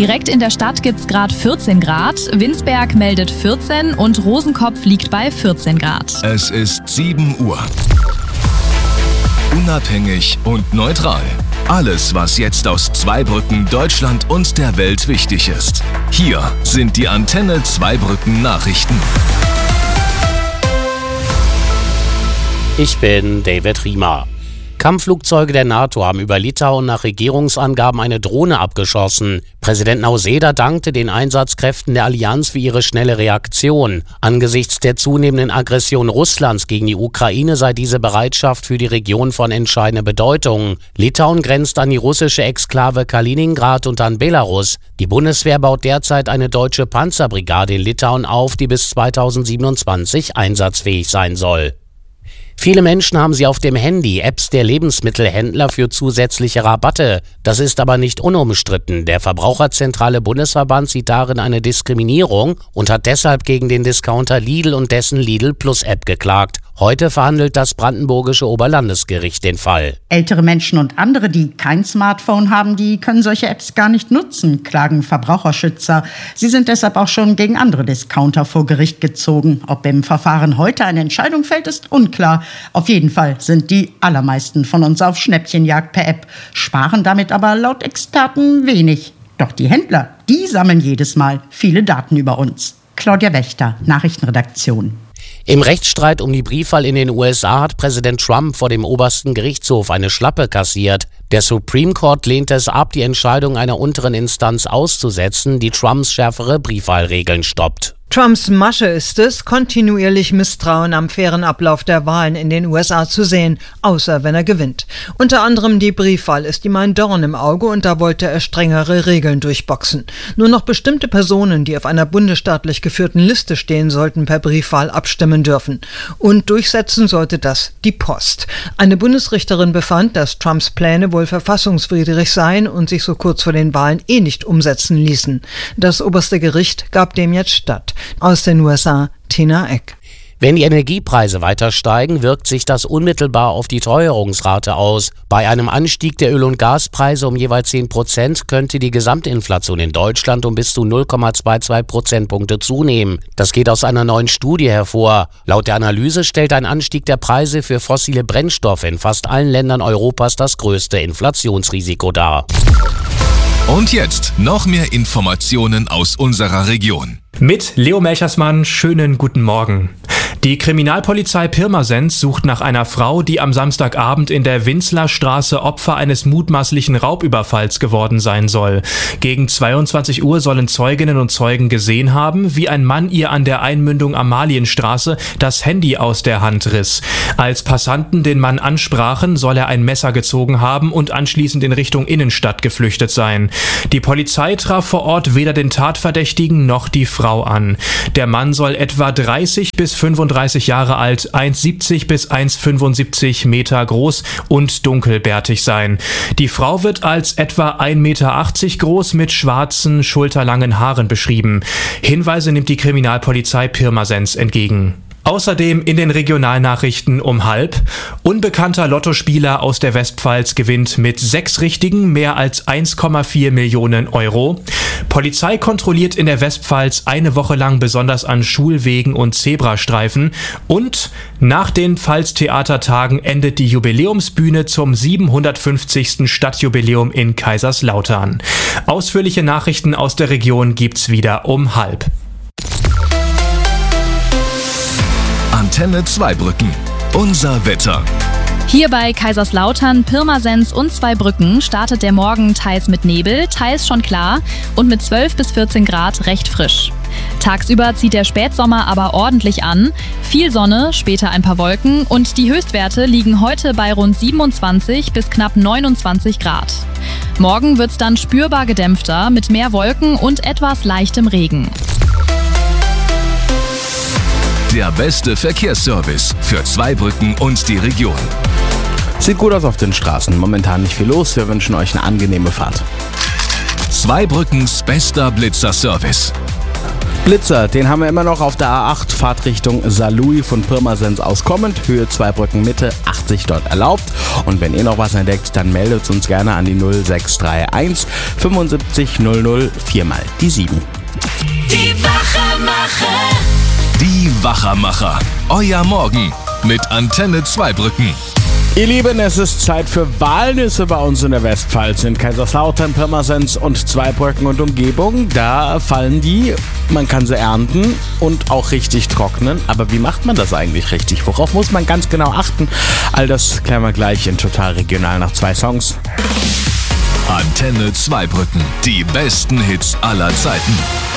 Direkt in der Stadt gibt's gerade 14 Grad, Winsberg meldet 14 und Rosenkopf liegt bei 14 Grad. Es ist 7 Uhr. Unabhängig und neutral. Alles, was jetzt aus Zweibrücken, Deutschland und der Welt wichtig ist. Hier sind die Antenne Zweibrücken Nachrichten. Ich bin David Riemer. Kampfflugzeuge der NATO haben über Litauen nach Regierungsangaben eine Drohne abgeschossen. Präsident Nausėda dankte den Einsatzkräften der Allianz für ihre schnelle Reaktion. Angesichts der zunehmenden Aggression Russlands gegen die Ukraine sei diese Bereitschaft für die Region von entscheidender Bedeutung. Litauen grenzt an die russische Exklave Kaliningrad und an Belarus. Die Bundeswehr baut derzeit eine deutsche Panzerbrigade in Litauen auf, die bis 2027 einsatzfähig sein soll. Viele Menschen haben sie auf dem Handy, Apps der Lebensmittelhändler für zusätzliche Rabatte. Das ist aber nicht unumstritten. Der Verbraucherzentrale Bundesverband sieht darin eine Diskriminierung und hat deshalb gegen den Discounter Lidl und dessen Lidl Plus App geklagt. Heute verhandelt das brandenburgische Oberlandesgericht den Fall. Ältere Menschen und andere, die kein Smartphone haben, die können solche Apps gar nicht nutzen, klagen Verbraucherschützer. Sie sind deshalb auch schon gegen andere Discounter vor Gericht gezogen. Ob im Verfahren heute eine Entscheidung fällt, ist unklar. Auf jeden Fall sind die allermeisten von uns auf Schnäppchenjagd per App, sparen damit aber laut Experten wenig. Doch die Händler, die sammeln jedes Mal viele Daten über uns. Claudia Wächter, Nachrichtenredaktion. Im Rechtsstreit um die Briefwahl in den USA hat Präsident Trump vor dem obersten Gerichtshof eine Schlappe kassiert. Der Supreme Court lehnte es ab, die Entscheidung einer unteren Instanz auszusetzen, die Trumps schärfere Briefwahlregeln stoppt. Trumps Masche ist es, kontinuierlich Misstrauen am fairen Ablauf der Wahlen in den USA zu sehen, außer wenn er gewinnt. Unter anderem die Briefwahl ist ihm ein Dorn im Auge und da wollte er strengere Regeln durchboxen. Nur noch bestimmte Personen, die auf einer bundesstaatlich geführten Liste stehen, sollten per Briefwahl abstimmen dürfen. Und durchsetzen sollte das die Post. Eine Bundesrichterin befand, dass Trumps Pläne wohl verfassungswidrig seien und sich so kurz vor den Wahlen nicht umsetzen ließen. Das oberste Gericht gab dem jetzt statt. Aus den USA, Tina Eck. Wenn die Energiepreise weiter steigen, wirkt sich das unmittelbar auf die Teuerungsrate aus. Bei einem Anstieg der Öl- und Gaspreise um jeweils 10% könnte die Gesamtinflation in Deutschland um bis zu 0,22 Prozentpunkte zunehmen. Das geht aus einer neuen Studie hervor. Laut der Analyse stellt ein Anstieg der Preise für fossile Brennstoffe in fast allen Ländern Europas das größte Inflationsrisiko dar. Und jetzt noch mehr Informationen aus unserer Region. Mit Leo Melchersmann, schönen guten Morgen. Die Kriminalpolizei Pirmasens sucht nach einer Frau, die am Samstagabend in der Winzlerstraße Opfer eines mutmaßlichen Raubüberfalls geworden sein soll. Gegen 22 Uhr sollen Zeuginnen und Zeugen gesehen haben, wie ein Mann ihr an der Einmündung Amalienstraße das Handy aus der Hand riss. Als Passanten den Mann ansprachen, soll er ein Messer gezogen haben und anschließend in Richtung Innenstadt geflüchtet sein. Die Polizei traf vor Ort weder den Tatverdächtigen noch die Frau an. Der Mann soll etwa 30 bis 35 Jahre alt, 1,70 bis 1,75 Meter groß und dunkelbärtig sein. Die Frau wird als etwa 1,80 Meter groß mit schwarzen, schulterlangen Haaren beschrieben. Hinweise nimmt die Kriminalpolizei Pirmasens entgegen. Außerdem in den Regionalnachrichten um 12:30. Unbekannter Lottospieler aus der Westpfalz gewinnt mit 6 Richtigen mehr als 1,4 Millionen Euro. Polizei kontrolliert in der Westpfalz eine Woche lang besonders an Schulwegen und Zebrastreifen. Und nach den Pfalztheatertagen endet die Jubiläumsbühne zum 750. Stadtjubiläum in Kaiserslautern. Ausführliche Nachrichten aus der Region gibt's wieder um 12:30. Antenne Zweibrücken. Unser Wetter. Hier bei Kaiserslautern, Pirmasens und Zweibrücken startet der Morgen teils mit Nebel, teils schon klar und mit 12 bis 14 Grad recht frisch. Tagsüber zieht der Spätsommer aber ordentlich an. Viel Sonne, später ein paar Wolken und die Höchstwerte liegen heute bei rund 27 bis knapp 29 Grad. Morgen wird's dann spürbar gedämpfter mit mehr Wolken und etwas leichtem Regen. Der beste Verkehrsservice für Zweibrücken und die Region. Sieht gut aus auf den Straßen. Momentan nicht viel los. Wir wünschen euch eine angenehme Fahrt. Zweibrückens bester Blitzer-Service. Blitzer, den haben wir immer noch auf der A8, Fahrtrichtung Saarlouis von Pirmasens aus kommend, Höhe Zweibrücken Mitte 8 80 dort erlaubt. Und wenn ihr noch was entdeckt, dann meldet uns gerne an die 0631 75 00 4 mal die 7. Die Wachermacher. Die Wachermacher. Euer Morgen mit Antenne Zweibrücken. Ihr Lieben, es ist Zeit für Walnüsse bei uns in der Westpfalz, in Kaiserslautern, Pirmasens und Zweibrücken und Umgebung. Da fallen die, man kann sie ernten und auch richtig trocknen. Aber wie macht man das eigentlich richtig? Worauf muss man ganz genau achten? All das klären wir gleich in Total Regional nach 2 Songs. Antenne Zweibrücken. Die besten Hits aller Zeiten.